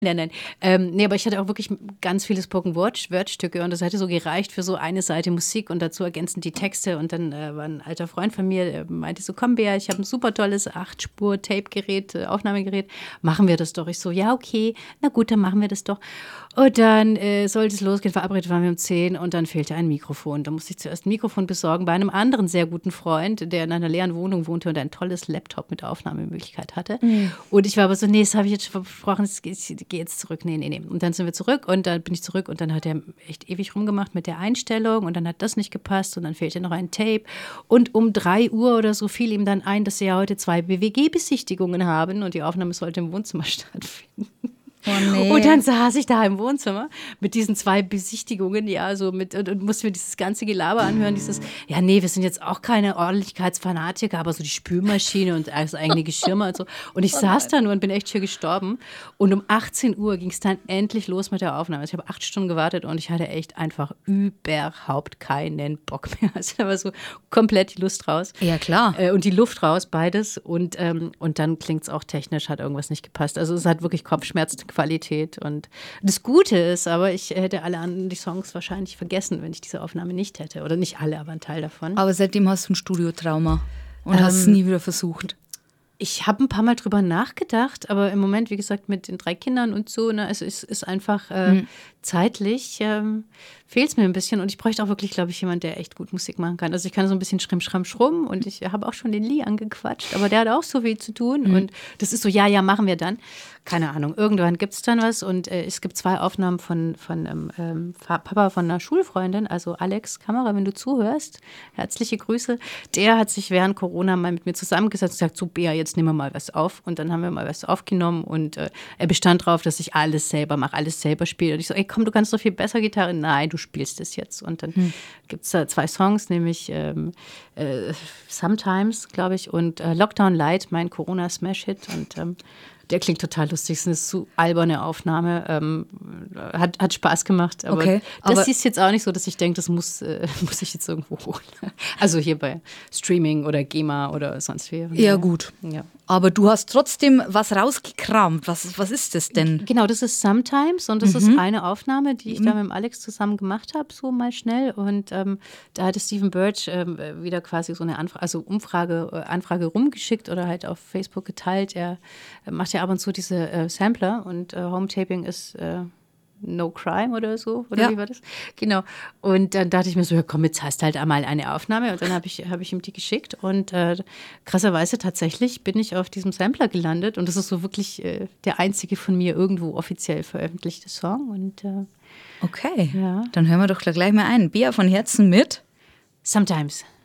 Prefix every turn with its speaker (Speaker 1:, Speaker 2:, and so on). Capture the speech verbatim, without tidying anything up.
Speaker 1: Nein, nein. Ähm, nee, aber ich hatte auch wirklich ganz viele Spoken-Word-Stücke und das hätte so gereicht für so eine Seite Musik und dazu ergänzend die Texte. Und dann äh, war ein alter Freund von mir, der meinte so, komm Bea, ich habe ein super tolles acht-Spur-Tape-Gerät, äh, Aufnahmegerät, machen wir das doch. Ich so, ja, okay, na gut, dann machen wir das doch. Und dann äh, sollte es losgehen, verabredet waren wir um zehn und dann fehlte ein Mikrofon. Da musste ich zuerst ein Mikrofon besorgen bei einem anderen sehr guten Freund, der in einer leeren Wohnung wohnte und ein tolles Laptop mit Aufnahmemöglichkeit hatte. Mhm. Und ich war aber so, nee, das habe ich jetzt schon versprochen, ich gehe jetzt zurück. Nee, nee, nee. Und dann sind wir zurück und dann bin ich zurück und dann hat er echt ewig rumgemacht mit der Einstellung und dann hat das nicht gepasst und dann fehlte noch ein Tape. Und um drei Uhr oder so fiel ihm dann ein, dass sie ja heute zwei B W G-Besichtigungen haben und die Aufnahme sollte im Wohnzimmer stattfinden.
Speaker 2: Oh nee.
Speaker 1: Und dann saß ich da im Wohnzimmer mit diesen zwei Besichtigungen, ja, so mit, und, und musste mir dieses ganze Gelaber anhören, dieses, ja, nee, wir sind jetzt auch keine Ordentlichkeitsfanatiker, aber so die Spülmaschine und das eigene Geschirr und so. Und ich oh saß da nur und bin echt schier gestorben. Und um achtzehn Uhr ging es dann endlich los mit der Aufnahme. Also ich habe acht Stunden gewartet und ich hatte echt einfach überhaupt keinen Bock mehr. Also da war so komplett die Lust raus.
Speaker 2: Ja, klar.
Speaker 1: Äh, und die Luft raus, beides. Und, ähm, und dann klingt es auch technisch, hat irgendwas nicht gepasst. Also es hat wirklich Kopfschmerzen Qualität. Und das Gute ist, aber ich hätte alle anderen die Songs wahrscheinlich vergessen, wenn ich diese Aufnahme nicht hätte. Oder nicht alle, aber ein Teil davon.
Speaker 2: Aber seitdem hast du ein Studiotrauma und
Speaker 1: ähm,
Speaker 2: hast es nie wieder versucht.
Speaker 1: Ich habe ein paar Mal drüber nachgedacht, aber im Moment, wie gesagt, mit den drei Kindern und so, ne, es ist, ist einfach äh, mhm. zeitlich ähm, fehlt es mir ein bisschen. Und ich bräuchte auch wirklich, glaube ich, jemanden, der echt gut Musik machen kann. Also ich kann so ein bisschen Schrimm, Schramm, Schrumm und ich habe auch schon den Lee angequatscht, aber der hat auch so viel zu tun. Mhm. Und das ist so, ja, ja, machen wir dann. Keine Ahnung, irgendwann gibt es dann was und äh, es gibt zwei Aufnahmen von, von ähm, ähm, Papa von einer Schulfreundin, also Alex Kammerer, wenn du zuhörst, herzliche Grüße. Der hat sich während Corona mal mit mir zusammengesetzt und gesagt, so Bea, jetzt nehmen wir mal was auf. Und dann haben wir mal was aufgenommen und äh, er bestand darauf, dass ich alles selber mache, alles selber spiele. Und ich so, ey komm, du kannst doch viel besser Gitarre. Nein, du spielst es jetzt. Und dann hm. gibt es da zwei Songs, nämlich ähm, äh, Sometimes, glaube ich, und äh, Lockdown Light, mein Corona-Smash-Hit. Und ähm, der klingt total lustig. Es ist eine so alberne Aufnahme. Ähm, hat, hat Spaß gemacht. Aber
Speaker 2: okay,
Speaker 1: das
Speaker 2: aber
Speaker 1: ist jetzt auch nicht so, dass ich denke, das muss, äh, muss ich jetzt irgendwo holen. Also hier bei Streaming oder GEMA oder sonst wie.
Speaker 2: Ja, gut.
Speaker 1: Ja.
Speaker 2: Aber du hast trotzdem was rausgekramt. Was, was ist das denn?
Speaker 1: Genau, das ist Sometimes und das mhm. ist eine Aufnahme, die ich mhm. da mit dem Alex zusammen gemacht habe, so mal schnell. Und ähm, da hatte Stephen Birch ähm, wieder quasi so eine Anfrage, also Umfrage, äh, Anfrage rumgeschickt oder halt auf Facebook geteilt. Er äh, macht ja ab und zu diese äh, Sampler und äh, Home-Taping ist äh, No Crime oder so, oder
Speaker 2: ja.
Speaker 1: wie war das? Genau. Und dann dachte ich mir so, ja komm, jetzt hast du halt einmal eine Aufnahme. Und dann habe ich, hab ich ihm die geschickt. Und äh, krasserweise tatsächlich bin ich auf diesem Sampler gelandet. Und das ist so wirklich äh, der einzige von mir irgendwo offiziell veröffentlichte Song. Und, äh,
Speaker 2: okay,
Speaker 1: ja.
Speaker 2: Dann hören wir doch gleich mal ein. Bea von Herzen mit
Speaker 1: Sometimes.